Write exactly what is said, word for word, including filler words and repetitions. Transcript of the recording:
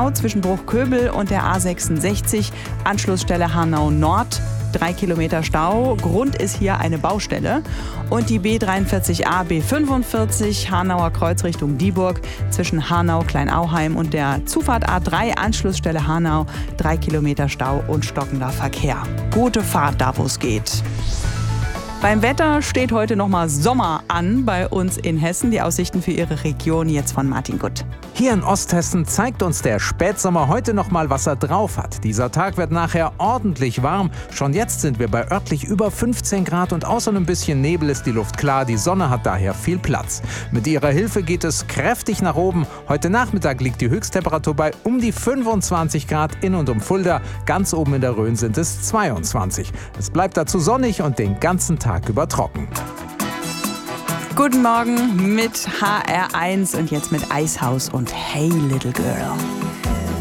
Stau zwischen Bruchköbel und der A sechsundsechzig, Anschlussstelle Hanau Nord. Drei Kilometer Stau. Grund ist hier eine Baustelle. Und die B dreiundvierzig A, B fünfundvierzig, Hanauer Kreuz Richtung Dieburg, zwischen Hanau, Kleinauheim und der Zufahrt A drei, Anschlussstelle Hanau. Drei Kilometer Stau und stockender Verkehr. Gute Fahrt da, wo es geht. Beim Wetter steht heute nochmal Sommer an bei uns in Hessen. Die Aussichten für Ihre Region jetzt von Martin Gutt. Hier in Osthessen zeigt uns der Spätsommer heute nochmal, was er drauf hat. Dieser Tag wird nachher ordentlich warm. Schon jetzt sind wir bei örtlich über fünfzehn Grad und außer ein bisschen Nebel ist die Luft klar. Die Sonne hat daher viel Platz. Mit ihrer Hilfe geht es kräftig nach oben. Heute Nachmittag liegt die Höchsttemperatur bei um die fünfundzwanzig Grad in und um Fulda. Ganz oben in der Rhön sind es zweiundzwanzig. Es bleibt dazu sonnig und den ganzen Tag über trocken. Guten Morgen mit H R eins und jetzt mit Eishaus und Hey Little Girl.